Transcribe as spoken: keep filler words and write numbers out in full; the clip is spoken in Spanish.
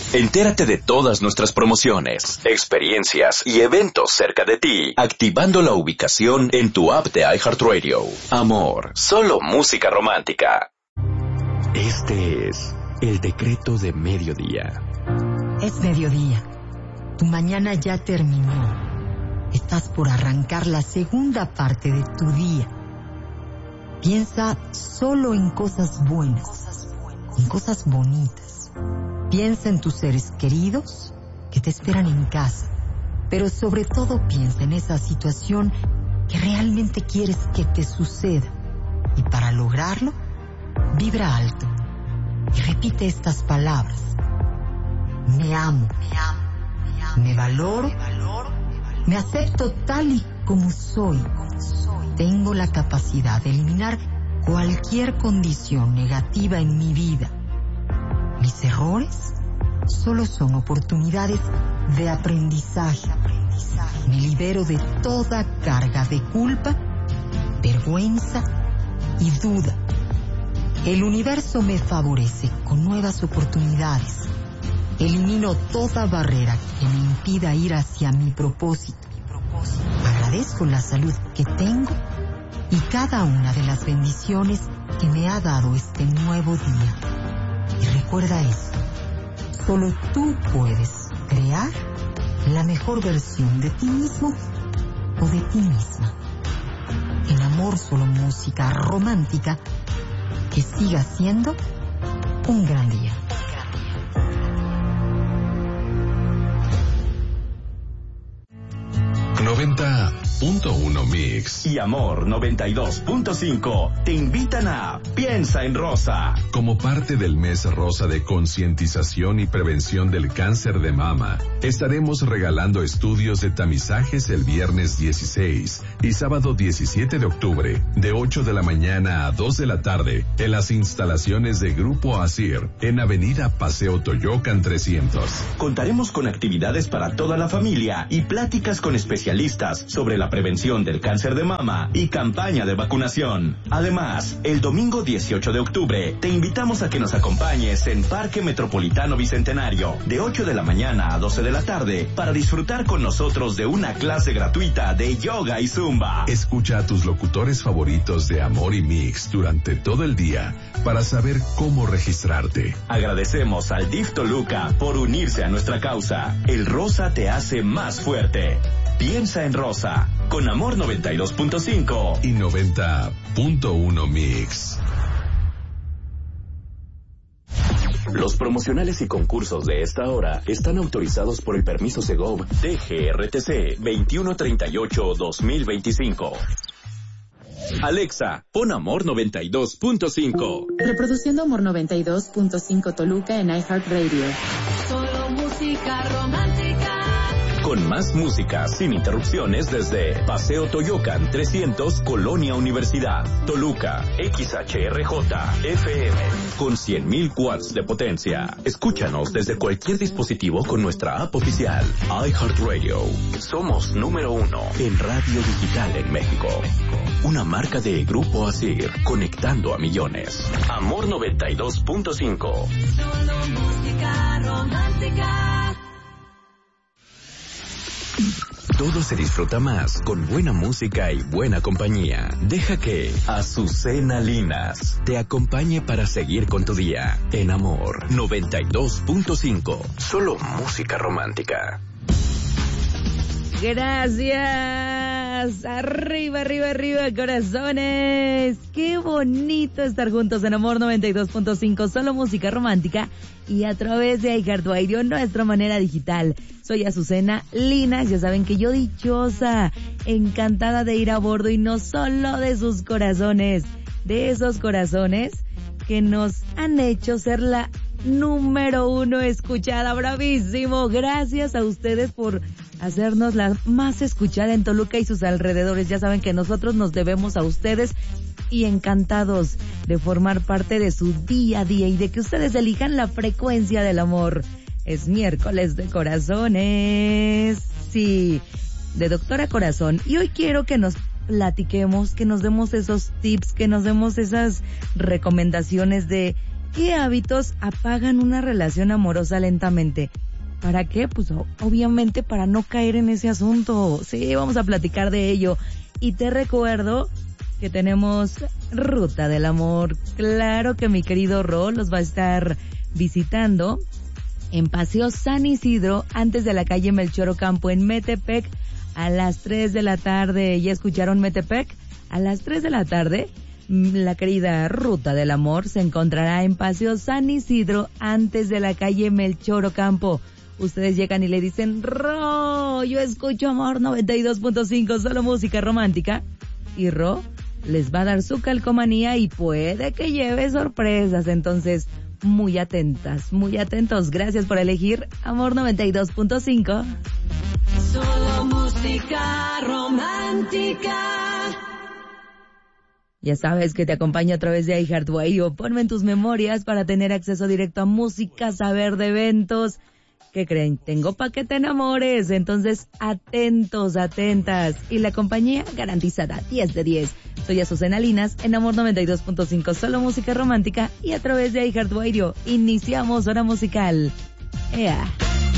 Entérate de todas nuestras promociones, experiencias y eventos cerca de ti, activando la ubicación en tu app de iHeartRadio. Amor, solo música romántica. Este es el decreto de mediodía. Es mediodía. Tu mañana ya terminó. Estás por arrancar la segunda parte de tu día. Piensa solo en cosas buenas, en cosas bonitas. Piensa en tus seres queridos que te esperan en casa, pero sobre todo piensa en esa situación que realmente quieres que te suceda. Y para lograrlo, vibra alto y repite estas palabras. Me amo, me amo, me amo, me valoro, me valoro, me acepto tal y como soy. Tengo la capacidad de eliminar cualquier condición negativa en mi vida. Mis errores solo son oportunidades de aprendizaje. Me libero de toda carga de culpa, vergüenza y duda. El universo me favorece con nuevas oportunidades. Elimino toda barrera que me impida ir hacia mi propósito. Agradezco la salud que tengo y cada una de las bendiciones que me ha dado este nuevo día. Y recuerda esto, solo tú puedes crear la mejor versión de ti mismo o de ti misma. En Amor, solo música romántica, que siga siendo un gran día. noventa punto uno Mix y Amor noventa y dos punto cinco te invitan a Piensa en Rosa. Como parte del mes rosa de concientización y prevención del cáncer de mama, estaremos regalando estudios de tamizajes el viernes dieciséis y sábado diecisiete de octubre, de ocho de la mañana a dos de la tarde, en las instalaciones de Grupo Asir, en Avenida Paseo Toyocan trescientos. Contaremos con actividades para toda la familia y pláticas con especialistas sobre la prevención del cáncer de mama y campaña de vacunación. Además, el domingo dieciocho de octubre te invitamos a que nos acompañes en Parque Metropolitano Bicentenario de ocho de la mañana a doce de la tarde para disfrutar con nosotros de una clase gratuita de yoga y zumba. Escucha a tus locutores favoritos de Amor y Mix durante todo el día para saber cómo registrarte. Agradecemos al D I F Toluca por unirse a nuestra causa. El rosa te hace más fuerte. Piensa en Rosa, con Amor noventa y dos punto cinco y noventa punto uno Mix. Los promocionales y concursos de esta hora están autorizados por el permiso Segov D G R T C veintiuno treinta y ocho dos mil veinticinco. Alexa, pon Amor noventa y dos punto cinco. Reproduciendo Amor noventa y dos punto cinco Toluca en iHeartRadio. Solo música romántica. Con más música sin interrupciones desde Paseo Toyocan trescientos, Colonia Universidad, Toluca, X H R J F M, con cien mil watts de potencia. Escúchanos desde cualquier dispositivo con nuestra app oficial, iHeartRadio. Somos número uno en radio digital en México. Una marca de Grupo Asir, conectando a millones. Amor noventa y dos punto cinco. Solo música romántica. Todo se disfruta más con buena música y buena compañía. Deja que Azucena Linas te acompañe para seguir con tu día. En Amor noventa y dos punto cinco. Solo música romántica. Gracias. Arriba, arriba, arriba, corazones. Qué bonito estar juntos en Amor noventa y dos punto cinco. Solo música romántica y a través de iHeartRadio, nuestra manera digital. Soy Azucena Linas, ya saben que yo dichosa, encantada de ir a bordo y no solo de sus corazones, de esos corazones que nos han hecho ser la número uno escuchada. Bravísimo, gracias a ustedes por hacernos la más escuchada en Toluca y sus alrededores. Ya saben que nosotros nos debemos a ustedes y encantados de formar parte de su día a día y de que ustedes elijan la frecuencia del amor. Es miércoles de corazones, sí, de Doctora Corazón. Y hoy quiero que nos platiquemos, que nos demos esos tips, que nos demos esas recomendaciones de ¿Qué hábitos apagan una relación amorosa lentamente? ¿Para qué? Pues obviamente para no caer en ese asunto. Sí, vamos a platicar de ello. Y te recuerdo que tenemos Ruta del Amor. Claro que mi querido Ro los va a estar visitando en Paseo San Isidro, antes de la calle Melchor Ocampo, en Metepec, a las tres de la tarde. ¿Ya escucharon Metepec? A las tres de la tarde, la querida Ruta del Amor se encontrará en Paseo San Isidro, antes de la calle Melchor Ocampo. Ustedes llegan y le dicen, Ro, yo escucho Amor noventa y dos punto cinco, solo música romántica. Y Ro les va a dar su calcomanía y puede que lleve sorpresas. Entonces, muy atentas, muy atentos. Gracias por elegir Amor noventa y dos punto cinco. Solo música romántica. Ya sabes que te acompaño a través de iHeartRadio. Ponme en tus memorias para tener acceso directo a música, saber de eventos. ¿Qué creen? Tengo pa' que te enamores. Entonces, atentos, atentas. Y la compañía garantizada, diez de diez. Soy Azucena Linas, en Amor noventa y dos punto cinco, solo música romántica. Y a través de iHeartRadio, iniciamos hora musical. ¡Ea!